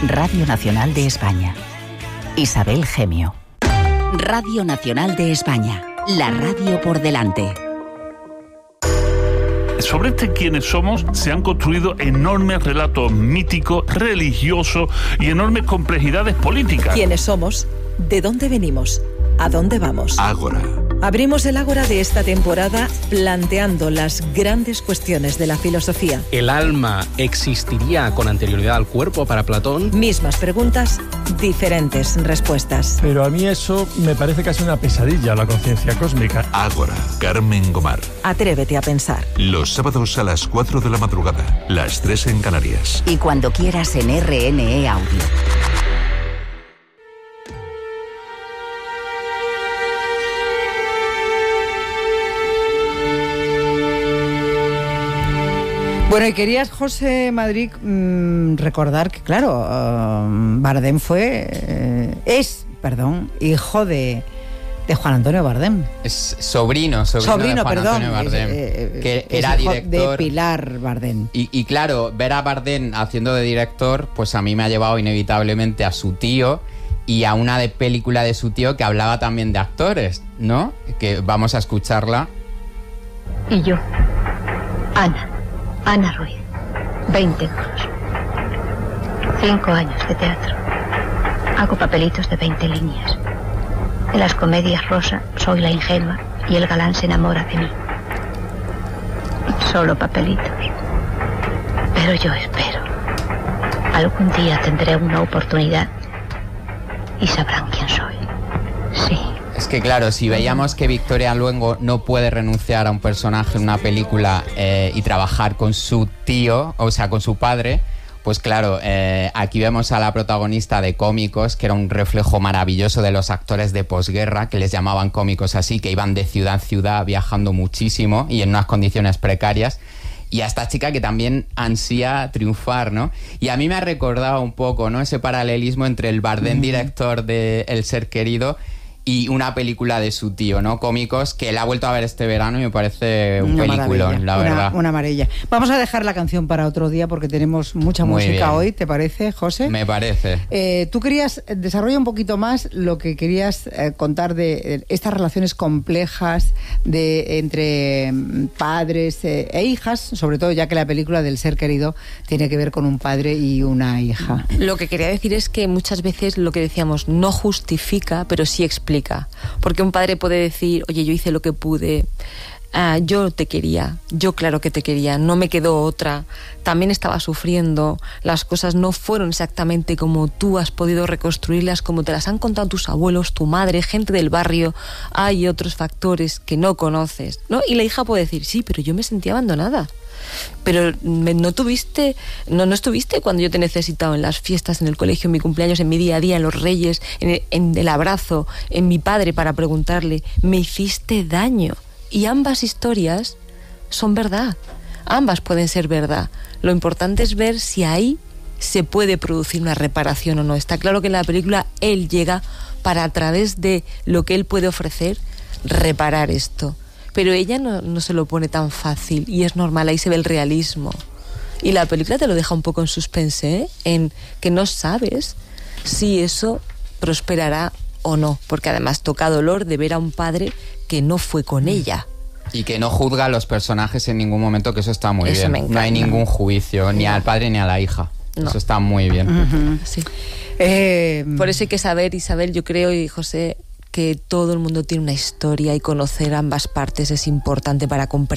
Radio Nacional de España. Isabel Gemio. Radio Nacional de España. La radio por delante. Sobre quiénes somos se han construido enormes relatos míticos, religiosos y enormes complejidades políticas. ¿Quiénes somos? ¿De dónde venimos? ¿A dónde vamos? Ágora. Abrimos el Ágora de esta temporada planteando las grandes cuestiones de la filosofía. ¿El alma existiría con anterioridad al cuerpo para Platón? Mismas preguntas, diferentes respuestas. Pero a mí eso me parece casi una pesadilla, la conciencia cósmica. Ágora, Carmen Gomar. Atrévete a pensar. Los sábados a las 4 de la madrugada, las 3 en Canarias. Y cuando quieras en RNE Audio. Bueno, y querías, José Madrid, recordar que, claro, Bardem es hijo de Juan Antonio Bardem. Es sobrino de Juan Antonio Bardem, que era director de Pilar Bardem. Y claro, ver a Bardem haciendo de director, pues a mí me ha llevado inevitablemente a su tío y a una película de su tío que hablaba también de actores, ¿no? Que vamos a escucharla. Y yo, Ana Ruiz, 20 duros. 5 años de teatro. Hago papelitos de 20 líneas. En las comedias rosa soy la ingenua y el galán se enamora de mí. Solo papelitos. Pero yo espero. Algún día tendré una oportunidad y sabrán quién soy. Sí. Es que claro, si veíamos que Victoria Luengo no puede renunciar a un personaje en una película y trabajar con su tío, o sea, con su padre, pues claro, aquí vemos a la protagonista de Cómicos, que era un reflejo maravilloso de los actores de posguerra, que les llamaban cómicos así, que iban de ciudad en ciudad viajando muchísimo y en unas condiciones precarias. Y a esta chica que también ansía triunfar, ¿no? Y a mí me ha recordado un poco, ¿no?, ese paralelismo entre el Bardem director de El ser querido y una película de su tío, ¿no? Cómicos, que la ha vuelto a ver este verano y me parece un peliculón, la verdad. Una maravilla. Vamos a dejar la canción para otro día porque tenemos mucha música hoy, ¿te parece, José? Me parece. Tú querías desarrollar un poquito más lo que querías contar de estas relaciones complejas entre padres e hijas, sobre todo ya que la película del ser querido tiene que ver con un padre y una hija. Lo que quería decir es que muchas veces lo que decíamos no justifica, pero sí explica. Porque un padre puede decir, oye, yo hice lo que pude, yo te quería, yo claro que te quería, no me quedó otra, también estaba sufriendo, las cosas no fueron exactamente como tú has podido reconstruirlas, como te las han contado tus abuelos, tu madre, gente del barrio, hay otros factores que no conoces, ¿no? Y la hija puede decir, sí, pero yo me sentía abandonada. Pero no estuviste cuando yo te necesitaba en las fiestas, en el colegio, en mi cumpleaños, en mi día a día, en los reyes, en el abrazo, en mi padre para preguntarle, me hiciste daño. Y ambas historias son verdad, ambas pueden ser verdad. Lo importante es ver si ahí se puede producir una reparación o no. Está claro que en la película él llega para, a través de lo que él puede ofrecer, reparar esto. Pero ella no se lo pone tan fácil y es normal, ahí se ve el realismo. Y la película te lo deja un poco en suspense, en que no sabes si eso prosperará o no, porque además toca dolor de ver a un padre que no fue con ella. Y que no juzga a los personajes en ningún momento, que eso está muy eso bien. No hay ningún juicio, ni al padre ni a la hija. No. Eso está muy bien. Sí. Por eso hay que saber, Isabel, yo creo, y José, que todo el mundo tiene una historia y conocer ambas partes es importante para comprender